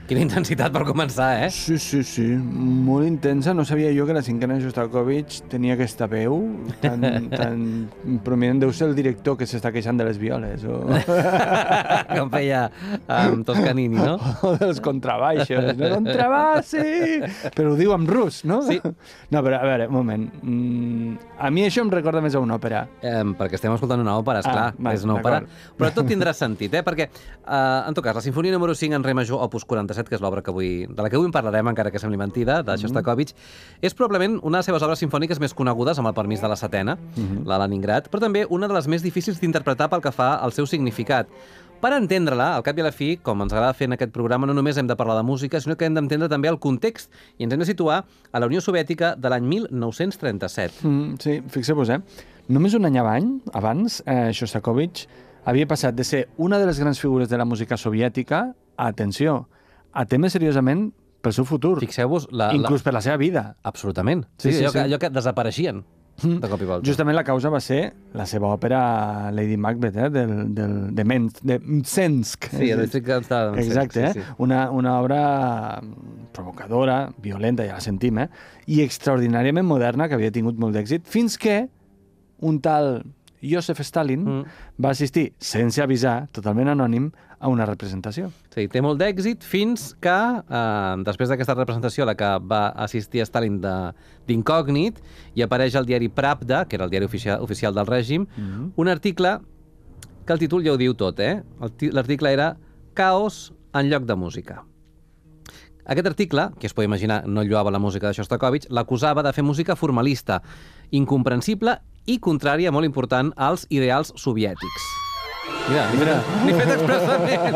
Quina intensitat per començar, eh? Sí. Molt intensa. No sabia jo que la cinquena de Shostakovich tenia aquesta veu tan prominent. Deu ser el director que s'està queixant de les violes. O... Com feia Toscanini, no? O dels contrabaixos. No, contrabassi! Però ho diu en rus, no? Sí. No, però a veure, un moment. A mi això em recorda més a una òpera. Perquè estem escoltant una òpera, esclar, és una òpera. Però tot tindrà sentit, perquè, en tot cas, la Sinfonia número 5 en re major, opus 47, que és l'obra de la que avui en parlarem, encara que sembli mentida, de Shostakovich, és probablement una de les seves obres sinfòniques més conegudes, amb el permís de la setena, la Leningrad, però també una de les més difícils d'interpretar pel que fa al seu significat. Per entendre-la, al cap i a la fi, com ens agrada fer en aquest programa, no només hem de parlar de música, sinó que hem d'entendre també el context i ens hem de situar a la Unió Soviètica de l'any 1937. Sí, fixeu-vos, només un any abans, Shostakovich havia passat de ser una de les grans figures de la música soviètica a temes seriosament pel seu futur. Fixeu-vos... Inclús per la seva vida. Absolutament. Sí. Allò que desapareixien de cop i volta. Justament la causa va ser la seva òpera Lady Macbeth, de Mtsensk. Sí, el districte de Mtsensk. Exacte, sí. Una obra provocadora, violenta, ja la sentim, i extraordinàriament moderna, que havia tingut molt d'èxit, fins que un tal Joseph Stalin va assistir, sense avisar, totalment anònim, a una representació. Sí, té molt d'èxit fins que, després d'aquesta representació a la que va assistir Stalin d'incògnit, i apareix al diari Pravda, que era el diari oficial del règim, un article que el títol ja ho diu tot, L'article era Caos en lloc de música. Aquest article, que es pot imaginar no lloava la música de Shostakovich, l'acusava de fer música formalista, incomprensible i contrària, molt important, als ideals soviètics. Mira, n'he fet expressament.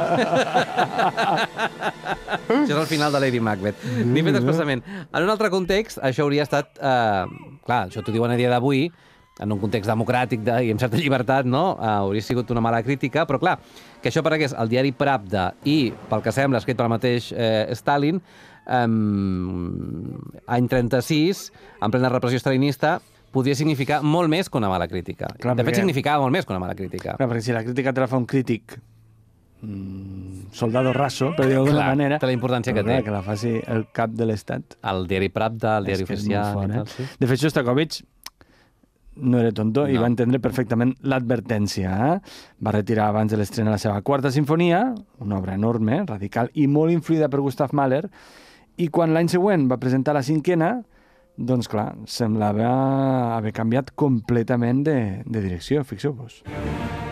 Això és el final de Lady Macbeth. N'he fet expressament. En un altre context, això hauria estat... clar, això t'ho diuen a dia d'avui, en un context democràtic i amb certa llibertat, no? Hauria sigut una mala crítica, però clar, que això aparegués al diari Pravda i, pel que sembla, escrit pel mateix Stalin, any 36, en plena repressió stalinista, podria significar molt més que una mala crítica. Clar, de fet, significava molt més que una mala crítica. Clar, perquè si la crítica te la fa un crític soldado raso, per dir-ho d'alguna manera... Té la importància que té. Que la faci el cap de l'Estat. El diari Pravda, el diari oficial... Fort, sí. De fet, Shostakovich no era tonto i va entendre perfectament l'advertència. Va retirar abans de l'estrena la seva quarta sinfonia, una obra enorme, radical i molt influïda per Gustav Mahler, i quan l'any següent va presentar la cinquena, doncs clar, semblava haver canviat completament de direcció, fixeu-vos.